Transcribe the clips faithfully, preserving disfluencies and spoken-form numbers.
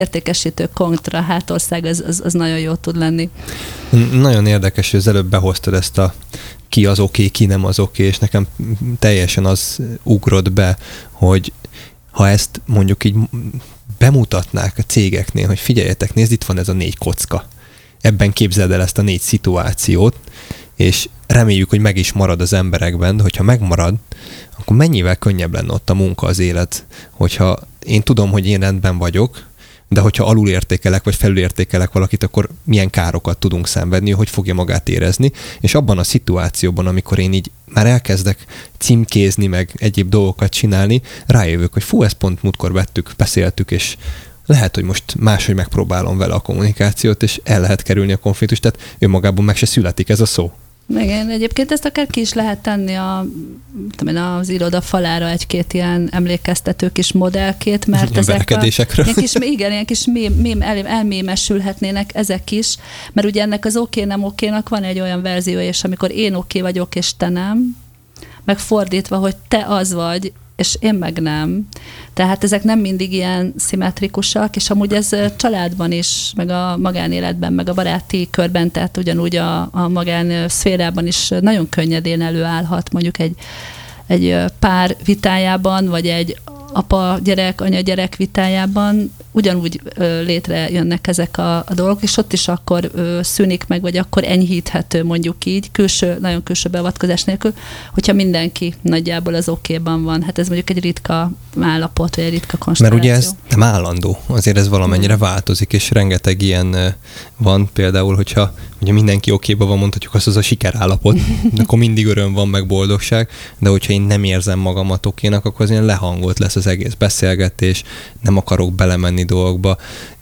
értékesítő kontra hátország, az, az, az nagyon jó tud lenni. Nagyon érdekes, hogy az előbb behoztad ezt a ki az oké, ki nem az oké, és nekem teljesen az ugrott be, hogy ha ezt mondjuk így bemutatnák a cégeknél, hogy figyeljetek, nézd, itt van ez a négy kocka. Ebben képzeld el ezt a négy szituációt, és reméljük, hogy meg is marad az emberekben, hogyha megmarad, akkor mennyivel könnyebb lenne ott a munka, az élet, hogyha én tudom, hogy én rendben vagyok, de hogyha alulértékelek, vagy felülértékelek valakit, akkor milyen károkat tudunk szenvedni, hogy fogja magát érezni, és abban a szituációban, amikor én így már elkezdek címkézni, meg egyéb dolgokat csinálni, rájövök, hogy fú, ezt pont múltkor vettük, beszéltük, és lehet, hogy most máshogy megpróbálom vele a kommunikációt, és el lehet kerülni a konfliktust, tehát önmagában meg se születik ez a szó. Igen, egyébként ezt akár ki is lehet tenni a, tudom, az iroda falára egy-két ilyen emlékeztető kis modellkét, mert ezek a, ilyen kis, igen, ilyen kis mém, mém, el, elmémesülhetnének ezek is, mert ugye ennek az oké, nem okénak van egy olyan verzió, és amikor én oké vagyok, és te nem, meg fordítva, hogy te az vagy, és én meg nem. Tehát ezek nem mindig ilyen szimmetrikusak, és amúgy ez családban is, meg a magánéletben, meg a baráti körben, tehát ugyanúgy a, a magán szférában is nagyon könnyedén előállhat mondjuk egy, egy pár vitájában, vagy egy apa-gyerek, anya-gyerek vitájában ugyanúgy ö, létrejönnek ezek a, a dolgok, és ott is akkor ö, szűnik meg, vagy akkor enyhíthető mondjuk így, külső, nagyon külső beavatkozás nélkül, hogyha mindenki nagyjából az okéban van. Hát ez mondjuk egy ritka állapot, vagy egy ritka konstelláció. Mert ugye ez nem állandó, azért ez valamennyire változik, és rengeteg ilyen van, például, hogyha ugye mindenki okéban van, mondhatjuk azt, az a sikerállapot, akkor mindig öröm van, meg boldogság, de hogyha én nem érzem magamat okénak, akkor az ilyen lehangolt lesz az egész beszélgetés, nem akarok belemenni dolgokba,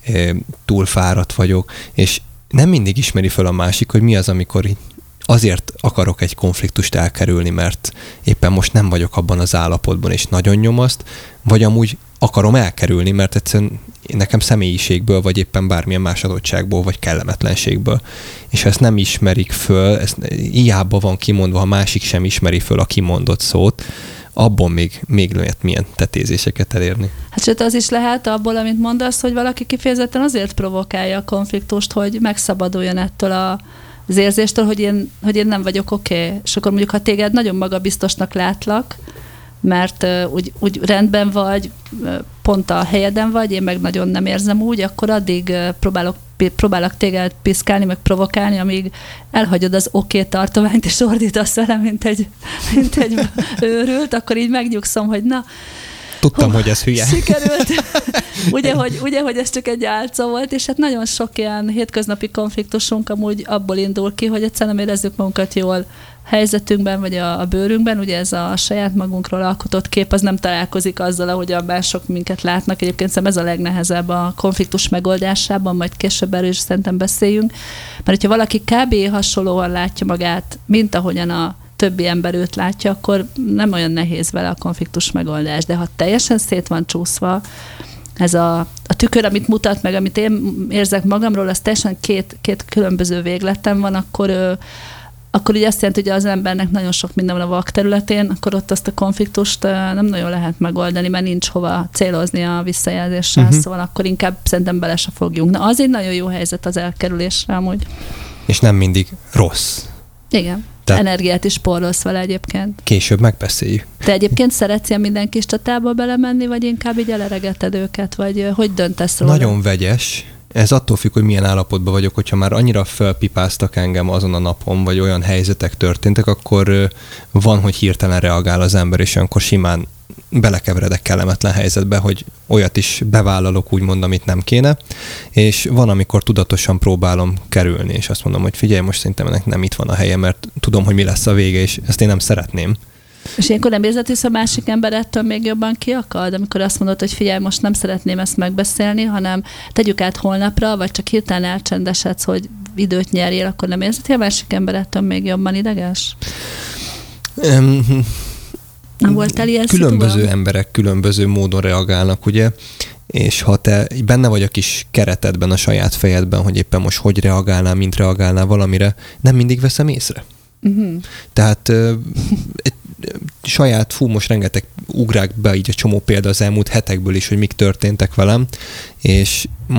túl fáradt vagyok, és nem mindig ismeri fel a másik, hogy mi az, amikor azért akarok egy konfliktust elkerülni, mert éppen most nem vagyok abban az állapotban, és nagyon nyomaszt, vagy amúgy akarom elkerülni, mert egyszerűen nekem személyiségből, vagy éppen bármilyen más adottságból, vagy kellemetlenségből. És ha ezt nem ismerik föl, ez hiába van kimondva, ha másik sem ismeri föl a kimondott szót, abból még, még lehet milyen tetézéseket elérni. Hát sőt, az is lehet abból, amit mondasz, hogy valaki kifejezetten azért provokálja a konfliktust, hogy megszabaduljon ettől a, az érzéstől, hogy én, hogy én nem vagyok oké. Okay. És akkor mondjuk, ha téged nagyon magabiztosnak látlak, mert uh, úgy, úgy rendben vagy, uh, pont a helyeden vagy, én meg nagyon nem érzem úgy, akkor addig uh, próbálok próbálok téged piszkálni, meg provokálni, amíg elhagyod az oké tartományt, és ordítasz vele, mint egy, mint egy őrült, akkor így megnyugszom, hogy na, tudtam, hogy ez hülye. Sikerült. ugye, hogy, ugye, hogy ez csak egy álca volt, és hát nagyon sok ilyen hétköznapi konfliktusunk amúgy abból indul ki, hogy egyszerűen nem érezzük magunkat jól helyzetünkben, vagy a, a bőrünkben, ugye ez a saját magunkról alkotott kép, az nem találkozik azzal, ahogy a mások minket látnak. Egyébként szerintem ez a legnehezebb a konfliktus megoldásában, majd később erről is szerintem beszéljünk. Mert hogyha valaki kb. Hasonlóan látja magát, mint ahogyan a többi ember őt látja, akkor nem olyan nehéz vele a konfliktus megoldás. De ha teljesen szét van csúszva, ez a, a tükör, amit mutat meg, amit én érzek magamról, az teljesen két, két különböző végletem van, akkor akkor ugye azt jelenti, hogy az embernek nagyon sok minden van a vak területén, akkor ott azt a konfliktust nem nagyon lehet megoldani, mert nincs hova célozni a visszajelzéssel, uh-huh. Szóval akkor inkább szerintem bele se fogjunk. Na, az egy nagyon jó helyzet az elkerülésre amúgy. És nem mindig rossz. Igen. Tehát energiát is porolsz vele egyébként. Később megbeszéljük. Te egyébként szeretsz ilyen minden kis csatába belemenni, vagy inkább így eleregeted őket, vagy hogy döntesz róla? Nagyon vegyes. Ez attól függ, hogy milyen állapotban vagyok, hogyha már annyira felpipáztak engem azon a napon, vagy olyan helyzetek történtek, akkor van, hogy hirtelen reagál az ember, és olyankor simán belekeveredek kellemetlen helyzetbe, hogy olyat is bevállalok, úgymond, amit nem kéne, és van, amikor tudatosan próbálom kerülni, és azt mondom, hogy figyelj, most szerintem ennek nem itt van a helye, mert tudom, hogy mi lesz a vége, és ezt én nem szeretném. És ilyenkor nem érzed, hogy a másik ember ettől még jobban kiakad, amikor azt mondod, hogy figyelj, most nem szeretném ezt megbeszélni, hanem tegyük át holnapra, vagy csak hirtelen elcsendesedsz, hogy időt nyerjél, akkor nem érzed, hogy a másik ember ettől még jobban ideges? Um, nem voltál ilyen Különböző szituban? emberek különböző módon reagálnak, ugye? És ha te benne vagy a kis keretedben, a saját fejedben, hogy éppen most hogy reagálnál, mint reagálnál valamire, nem mindig veszem észre. Uh-huh. Tehát saját, fú, most rengeteg ugrák be így a csomó példa az elmúlt hetekből is, hogy mik történtek velem, és